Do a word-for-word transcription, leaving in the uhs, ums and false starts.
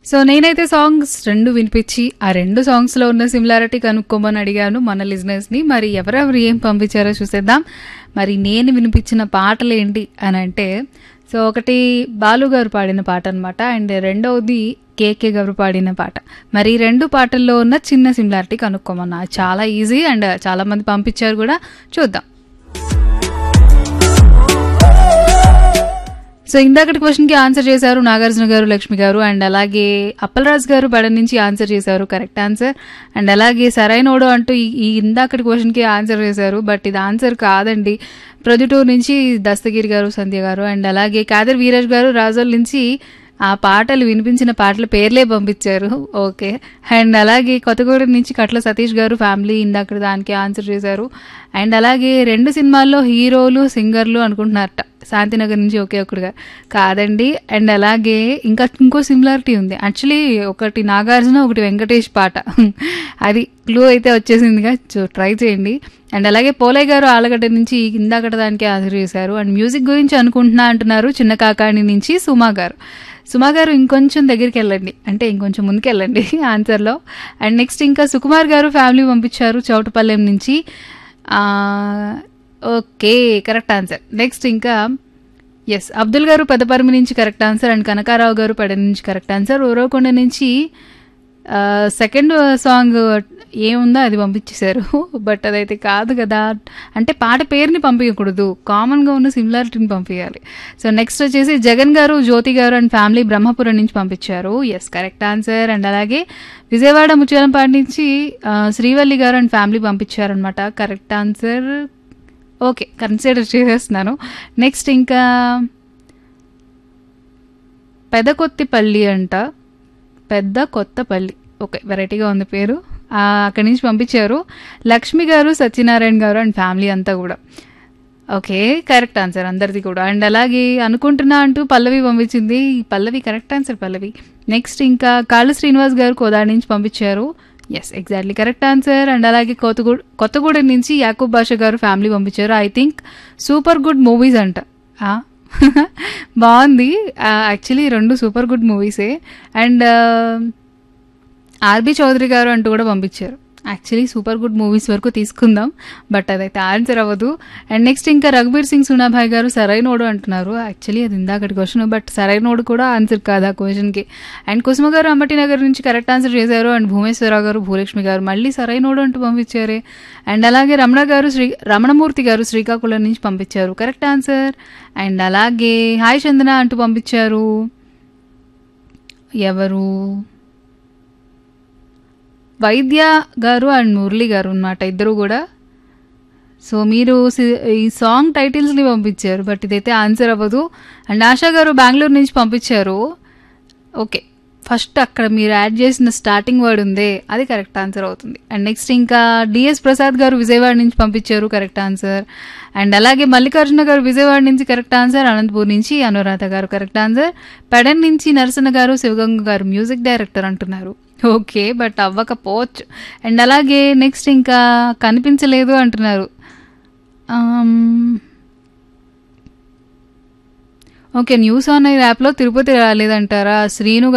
So నేనైతే songs రెండు వినిపించి ఆ రెండు సాంగ్స్లో ఉన్న సిమిలారిటీ కనుక్కోమని అడిగాను మన లిజనర్స్ని. మరి ఎవరెవరు ఏం పంపించారో చూసేద్దాం. మరి నేను వినిపించిన పాటలు ఏంటి అని అంటే, సో ఒకటి బాలు గారు పాడిన పాట అనమాట, అండ్ రెండవది కేకే గారు పాడిన పాట. మరి రెండు పాటల్లో ఉన్న చిన్న సిమిలారిటీ కనుక్కోమన్నా. చాలా ఈజీ అండ్ చాలా మంది పంపించారు కూడా, చూద్దాం. సో ఇందాకటి క్వశ్చన్కి ఆన్సర్ చేశారు నాగార్జున గారు, లక్ష్మి గారు, అండ్ అలాగే అప్పలరాజు గారు బడ నుంచి ఆన్సర్ చేశారు, కరెక్ట్ ఆన్సర్. అండ్ అలాగే సరైనోడు అంటూ ఈ ఇందాకటి క్వశ్చన్కి ఆన్సర్ చేశారు, బట్ ఇది ఆన్సర్ కాదండి. ప్రొద్దుటూరు నుంచి దస్తగిరి గారు, సంధ్య గారు, అండ్ అలాగే కాదర్ వీరేష్ గారు రాజోల్ నుంచి ఆ పాటలు వినిపించిన పాటల పేర్లే పంపించారు. ఓకే. అండ్ అలాగే కొత్తగూడెం నుంచి కట్ల సతీష్ గారు ఫ్యామిలీ ఇందాక దానికి ఆన్సర్ చేశారు. అండ్ అలాగే రెండు సినిమాల్లో హీరోలు సింగర్లు అనుకుంటున్నారట శాంతినగర్ నుంచి ఒకే ఒక్కడుగా, కాదండి. అండ్ అలాగే ఇంకా ఇంకో సిమిలారిటీ ఉంది యాక్చువల్లీ, ఒకటి నాగార్జున ఒకటి వెంకటేష్ పాట, అది క్లూ అయితే వచ్చేసిందిగా, ట్రై చేయండి. అండ్ అలాగే పోలయ్య గారు ఆలగడ్డ నుంచి ఇందాకట దానికి ఆన్సర్ చేశారు. అండ్ మ్యూజిక్ గురించి అనుకుంటున్నా అంటున్నారు చిన్న కాకాణి నుంచి సుమా గారు. సుమా గారు ఇంకొంచెం దగ్గరికి వెళ్ళండి, అంటే ఇంకొంచెం ముందుకు వెళ్ళండి ఆన్సర్లో. అండ్ నెక్స్ట్ ఇంకా సుకుమార్ గారు ఫ్యామిలీ పంపించారు చౌటపల్లెం నుంచి. Okay, correct answer. నెక్స్ట్ ఇంకా ఎస్ అబ్దుల్ గారు పెద్దపర్మి నుంచి కరెక్ట్ ఆన్సర్. అండ్ కనకారావు గారు పెడ నుంచి కరెక్ట్ ఆన్సర్. ఓరవకొండ నుంచి సెకండ్ సాంగ్ ఏముందో అది పంపించేశారు, బట్ అదైతే కాదు కదా, అంటే పాట పేరుని పంపించకూడదు, కామన్గా ఉన్న సిమిలారిటీని పంపించాలి. సో నెక్స్ట్ వచ్చేసి జగన్ గారు, జ్యోతి గారు అండ్ ఫ్యామిలీ బ్రహ్మపురం నుంచి పంపించారు, ఎస్ కరెక్ట్ ఆన్సర్. అండ్ అలాగే విజయవాడ ముత్యాలంపాటి నుంచి శ్రీవల్లి గారు అండ్ ఫ్యామిలీ పంపించారనమాట, కరెక్ట్ ఆన్సర్. ఓకే, కన్సిడర్ చేసేస్తున్నాను. నెక్స్ట్ ఇంకా పెదకొత్తిపల్లి అంట, పెద్ద కొత్తపల్లి, ఓకే వెరైటీగా ఉంది పేరు, అక్కడి నుంచి పంపించారు లక్ష్మి గారు, సత్యనారాయణ గారు అండ్ ఫ్యామిలీ అంతా కూడా. ఓకే, కరెక్ట్ ఆన్సర్ అందరిది కూడా. అండ్ అలాగే అనుకుంటున్నా అంటూ పల్లవి పంపించింది, పల్లవి కరెక్ట్ ఆన్సర్ పల్లవి. నెక్స్ట్ ఇంకా కాళ్ళు శ్రీనివాస్ గారు కోదాడి నుంచి పంపించారు, yes exactly correct answer. And అలాగే కొత్తగూడ కొత్తగూడెం నుంచి యాకూబ్ బాషా గారు ఫ్యామిలీ పంపించారు, I think super good movies అంట. బాగుంది యాక్చువల్లీ, రెండు సూపర్ గుడ్ మూవీసే. అండ్ ఆర్బి చౌదరి గారు అంటూ కూడా పంపించారు, యాక్చువల్లీ సూపర్ గుడ్ మూవీస్ వరకు తీసుకుందాం, బట్ అదైతే ఆన్సర్ అవ్వదు. అండ్ నెక్స్ట్ ఇంకా రఘుబీర్ సింగ్ సునాభాయ్ గారు సరైనోడు అంటున్నారు, యాక్చువల్లీ అది ఇందాకటి క్వశ్చన్, బట్ సరైనోడు కూడా ఆన్సర్ కాదు ఆ క్వశ్చన్కి. అండ్ కుసుమ గారు అంబటి నగర్ నుంచి కరెక్ట్ ఆన్సర్ చేశారు. అండ్ భూమేశ్వరరావు గారు, భూలక్ష్మి గారు మళ్ళీ సరైనోడు అంటూ పంపించారే. అండ్ అలాగే రమణ గారు శ్రీ రమణమూర్తి గారు శ్రీకాకుళం నుంచి పంపించారు, కరెక్ట్ ఆన్సర్. అండ్ అలాగే హాయ్ చందన అంటూ పంపించారు, ఎవరు వైద్య గారు అండ్ మురళి గారు అన్నమాట, ఇద్దరు కూడా. సో మీరు ఈ సాంగ్ టైటిల్స్ని పంపించారు, బట్ ఇదైతే ఆన్సర్ అవ్వదు. అండ్ ఆశా గారు బెంగళూరు నుంచి పంపించారు, ఓకే ఫస్ట్ అక్కడ మీరు యాడ్ చేసిన స్టార్టింగ్ వర్డ్ ఉందే అది కరెక్ట్ ఆన్సర్ అవుతుంది. అండ్ నెక్స్ట్ ఇంకా డిఎస్ ప్రసాద్ గారు విజయవాడ నుంచి పంపించారు, కరెక్ట్ ఆన్సర్. అండ్ అలాగే మల్లికార్జున గారు విజయవాడ నుంచి కరెక్ట్ ఆన్సర్. అనంతపూర్ నుంచి అనురాధ గారు కరెక్ట్ ఆన్సర్. పెడన్ నుంచి నరసన్న గారు, శివగంగ గారు మ్యూజిక్ డైరెక్టర్ అంటున్నారు, ఓకే బట్ అవ్వకపోవచ్చు. అండ్ అలాగే నెక్స్ట్ ఇంకా కనిపించలేదు అంటున్నారు, ఓకే న్యూస్ ఆన్ ఎయిర్ యాప్లో తిరుపతి రాలేదంటారా, శ్రీను